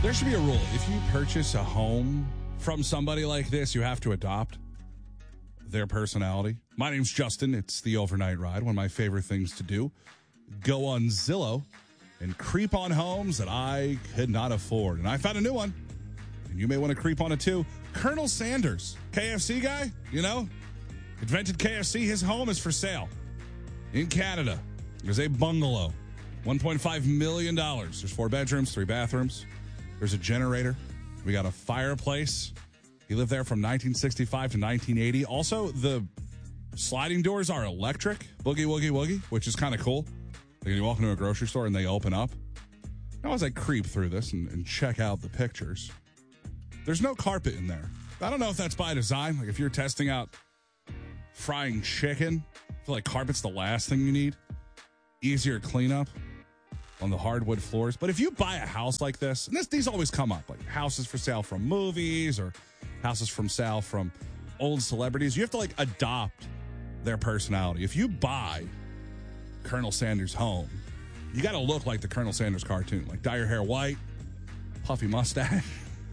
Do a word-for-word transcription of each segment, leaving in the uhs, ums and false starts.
There should be a rule. If you purchase a home from somebody like this, you have to adopt their personality. My name's Justin. It's the Overnight Ride. One of my favorite things to do. Go on Zillow and creep on homes that I could not afford. And I found a new one. And you may want to creep on it too. Colonel Sanders, K F C guy, you know, invented K F C. His home is for sale in Canada. There's a bungalow, one point five million dollars. There's four bedrooms, three bathrooms. There's a generator. We got a fireplace. He lived there from nineteen sixty-five to nineteen eighty. Also, the sliding doors are electric. Boogie, woogie, woogie, which is kind of cool. Like you walk into a grocery store and they open up. Now, as I creep through this and, and check out the pictures, there's no carpet in there. I don't know if that's by design. Like if you're testing out frying chicken, I feel like carpet's the last thing you need. Easier cleanup on the hardwood floors. But if you buy a house like this, and this, these always come up, like houses for sale from movies or houses from sale from old celebrities, you have to like adopt their personality. If you buy Colonel Sanders' home, you got to look like the Colonel Sanders cartoon. Like dye your hair white, puffy mustache,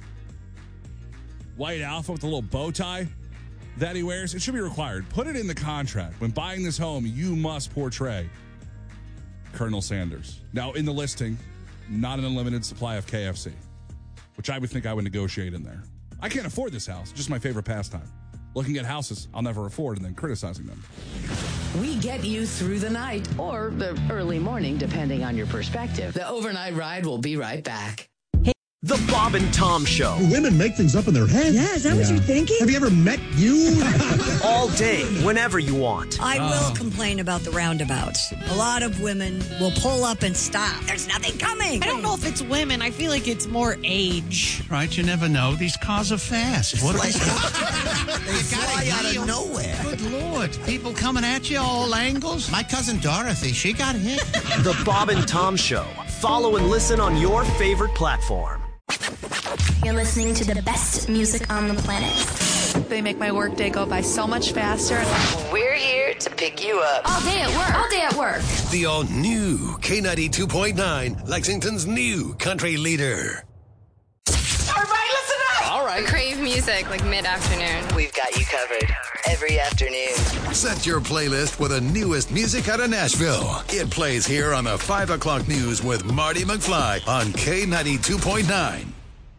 white outfit with a little bow tie that he wears. It should be required. Put it in the contract. When buying this home, you must portray Colonel Sanders. Now, in the listing, not an unlimited supply of K F C, which I would think I would negotiate in there. I can't afford this house. Just my favorite pastime. Looking at houses I'll never afford and then criticizing them. We get you through the night or the early morning, depending on your perspective. The Overnight Ride will be right back. The Bob and Tom Show. Women make things up in their head. Yeah, is that yeah. what you're thinking? Have you ever met you? All day, whenever you want. I oh. will complain about the roundabouts. A lot of women will pull up and stop. There's nothing coming. I don't know if it's women. I feel like it's more age. Right, you never know. These cars are fast. What like, they fly out of nowhere. Good Lord. People coming at you all angles. My cousin Dorothy, she got hit. The Bob and Tom Show. Follow and listen on your favorite platform. You're listening to the best music on the planet. They make my workday go by so much faster. We're here to pick you up. All day at work. All day at work. The all-new K ninety-two point nine, Lexington's new country leader. Everybody listen up! All right. I crave music like mid-afternoon. We've got you covered every afternoon. Set your playlist with the newest music out of Nashville. It plays here on the five o'clock news with Marty McFly on K ninety-two point nine.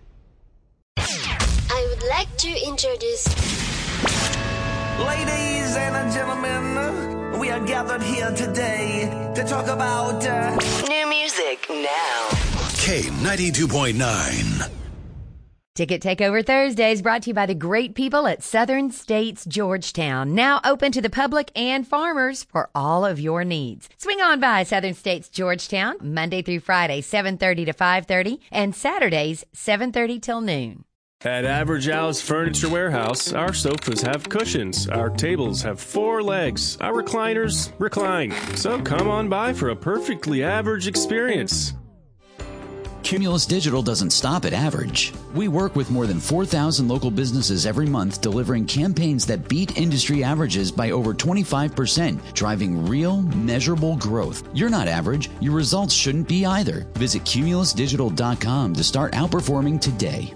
I would like to introduce... Ladies and gentlemen, we are gathered here today to talk about... Uh... New music now. K ninety-two point nine. Ticket Takeover Thursdays brought to you by the great people at Southern States Georgetown. Now open to the public and farmers for all of your needs. Swing on by Southern States Georgetown, Monday through Friday, seven thirty to five thirty, and Saturdays, seven thirty till noon. At Average Al's Furniture Warehouse, our sofas have cushions, our tables have four legs, our recliners recline. So come on by for a perfectly average experience. Cumulus Digital doesn't stop at average. We work with more than four thousand local businesses every month, delivering campaigns that beat industry averages by over twenty-five percent, driving real, measurable growth. You're not average. Your results shouldn't be either. Visit cumulus digital dot com to start outperforming today.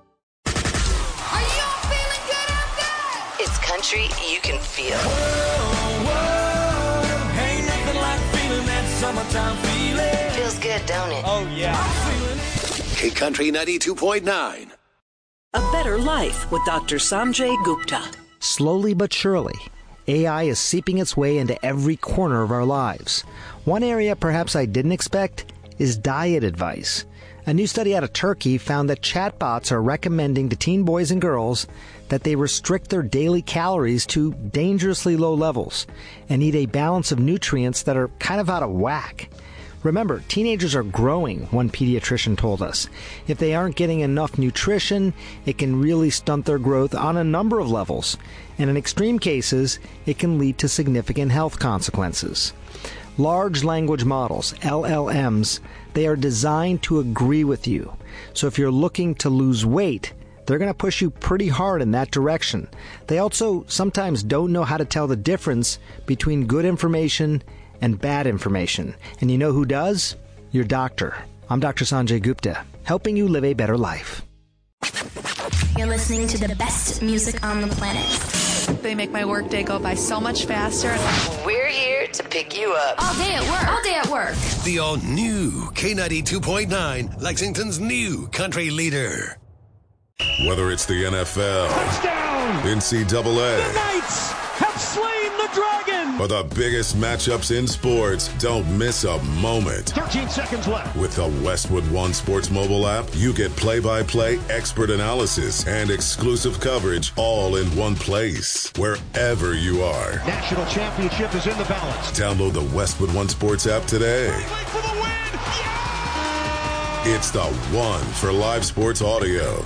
It's country you can feel. Whoa, whoa, ain't nothing like feeling that summertime feeling. Feels good, don't it? Oh, yeah. K Country ninety-two point nine. A Better Life with Doctor Sanjay Gupta. Slowly but surely, A I is seeping its way into every corner of our lives. One area perhaps I didn't expect is diet advice. A new study out of Turkey found that chatbots are recommending to teen boys and girls that they restrict their daily calories to dangerously low levels and eat a balance of nutrients that are kind of out of whack. Remember, teenagers are growing, one pediatrician told us. If they aren't getting enough nutrition, it can really stunt their growth on a number of levels. And in extreme cases, it can lead to significant health consequences. Large language models, L L Ms, they are designed to agree with you. So if you're looking to lose weight, they're going to push you pretty hard in that direction. They also sometimes don't know how to tell the difference between good information and bad information. And you know who does? Your doctor. I'm Doctor Sanjay Gupta. helping you live a better life. You're listening to the best music on the planet. They make my workday go by so much faster. We're here to pick you up. All day at work. All day at work. The all-new K ninety-two point nine, Lexington's new country leader. Whether it's the N F L, Touchdown! N C double A, The Knights have slain the dragon! or the biggest matchups in sports, don't miss a moment. thirteen seconds left. With the Westwood One Sports mobile app, you get play-by-play expert analysis and exclusive coverage all in one place, wherever you are. National championship is in the balance. Download the Westwood One Sports app today. For the win! Yeah! It's the one for live sports audio.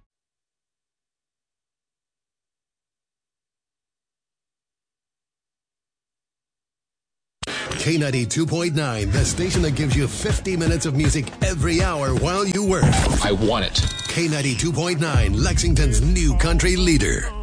K ninety-two point nine, the station that gives you fifty minutes of music every hour while you work. I want it. K ninety-two point nine, Lexington's new country leader.